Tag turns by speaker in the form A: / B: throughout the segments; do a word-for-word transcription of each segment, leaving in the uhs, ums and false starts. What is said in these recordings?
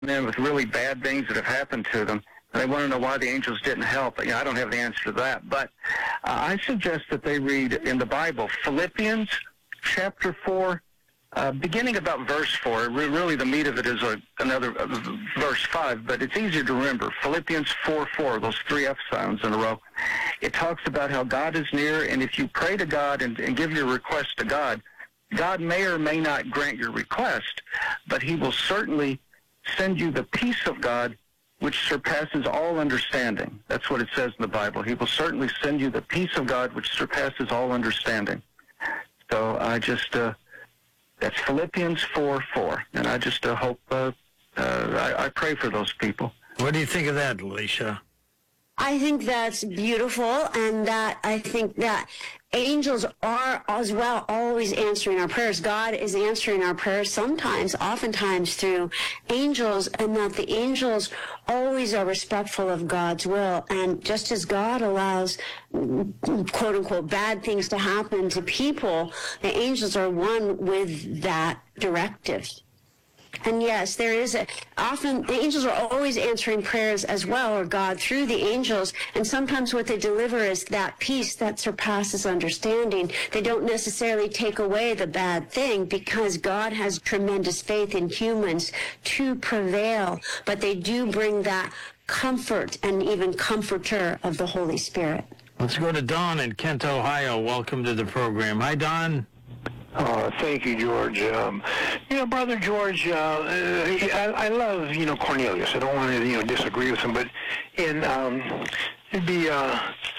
A: men with really bad things that have happened to them. They want to know why the angels didn't help. You know, I don't have the answer to that. But uh, I suggest that they read in the Bible Philippians chapter four, uh, beginning about verse four. Re- really, the meat of it is a, another uh, verse five, but it's easier to remember. Philippians four four, those three F sounds in a row. It talks about how God is near, and if you pray to God and, and give your request to God, God may or may not grant your request, but he will certainly send you the peace of God which surpasses all understanding. That's what it says in the Bible. He will certainly send you the peace of God which surpasses all understanding. So I just, uh, that's Philippians four four, and I just uh, hope, uh, uh, I, I pray for those people.
B: What do you think of that, Alicia?
C: I think that's beautiful, and that I think that angels are as well always answering our prayers. God is answering our prayers sometimes, oftentimes through angels, and that the angels always are respectful of God's will. And just as God allows, quote unquote, bad things to happen to people, the angels are one with that directive. And yes, there is a, often the angels are always answering prayers as well, or God through the angels. And sometimes what they deliver is that peace that surpasses understanding. They don't necessarily take away the bad thing, because God has tremendous faith in humans to prevail. But they do bring that comfort and even comforter of the Holy Spirit.
B: Let's go to Don in Kent, Ohio. Welcome to the program. Hi, Don.
D: Uh, thank you, George. Um, you know, Brother George, uh, I, I love, you know, Cornelius. I don't want to, you know, disagree with him, but in, um, it'd be, uh,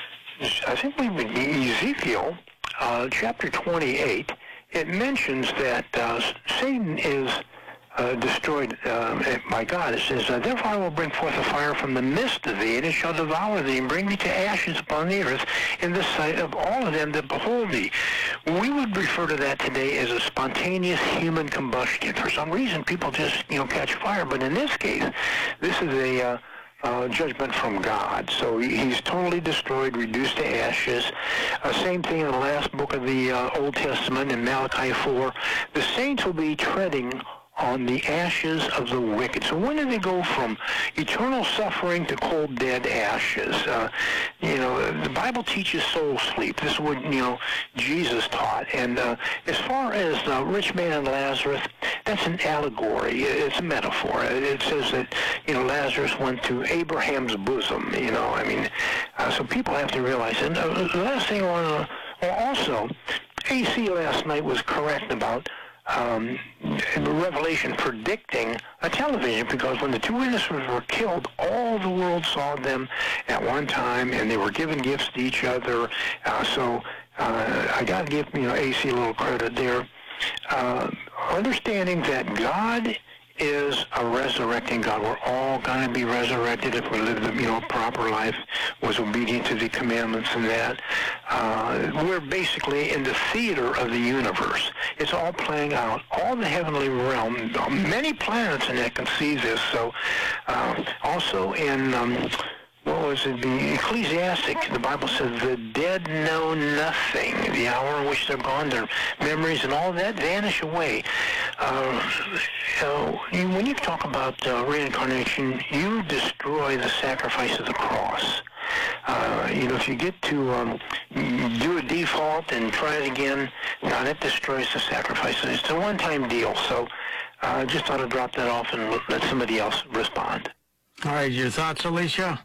D: I think it would be Ezekiel, uh, chapter twenty-eight, it mentions that uh, Satan is uh, destroyed uh, by God. It says, uh, therefore I will bring forth a fire from the midst of thee, and it shall devour thee, and bring thee to ashes upon the earth in the sight of all of them that behold thee. We would refer to that today as a spontaneous human combustion. For some reason, people just, you know, catch fire. But in this case, this is a uh, uh, judgment from God. So he, he's totally destroyed, reduced to ashes. Uh, same thing in the last book of the uh, Old Testament in Malachi four. The saints will be treading on the ashes of the wicked. So when do they go from eternal suffering to cold, dead ashes? Uh, you know, the Bible teaches soul sleep. This is what, you know, Jesus taught. And uh, as far as uh, rich man and Lazarus, that's an allegory. It's a metaphor. It says that, you know, Lazarus went to Abraham's bosom, you know. I mean, uh, so people have to realize. And uh, the last thing I want to, well, also, A C last night was correct about Um, Revelation predicting a television, because when the two witnesses were killed, all the world saw them at one time, and they were giving gifts to each other. Uh, so uh, I got to give, you know, A C a little credit there. Uh, understanding that God is a resurrecting God. We're all going to be resurrected if we live the, you know, proper life, was obedient to the commandments and that. Uh, we're basically in the theater of the universe. It's all playing out. All the heavenly realm, many planets in it can see this. So uh, also in... Um, what was it? The Ecclesiastic, the Bible says, the dead know nothing. The hour in which they're gone, their memories and all that vanish away. Uh, so when you talk about uh, reincarnation, you destroy the sacrifice of the cross. Uh, you know, if you get to um, do a default and try it again, now that destroys the sacrifice. It's a one-time deal. So I uh, just thought I'd drop that off and let somebody else respond.
B: All right, your thoughts, Alicia?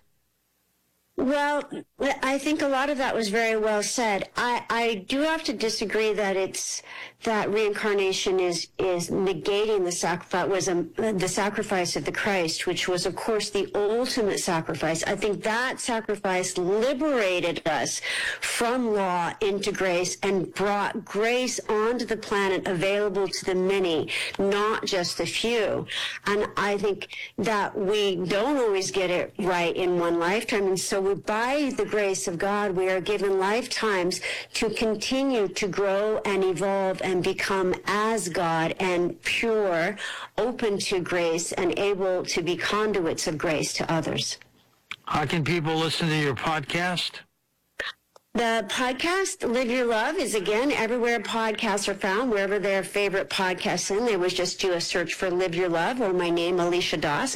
C: Well, I think a lot of that was very well said. I, I do have to disagree that it's that reincarnation is is negating the sacrifice was a, the sacrifice of the Christ, which was, of course, the ultimate sacrifice. I think that sacrifice liberated us from law into grace and brought grace onto the planet, available to the many, not just the few. And I think that we don't always get it right in one lifetime, and so we, by the grace of God, we are given lifetimes to continue to grow and evolve and become as God, and pure, open to grace, and able to be conduits of grace to others.
B: How can people listen to your podcast?
C: The podcast, Live Your Love, is again everywhere podcasts are found, wherever their favorite podcasts in. They would just do a search for Live Your Love or my name, Alicia Doss.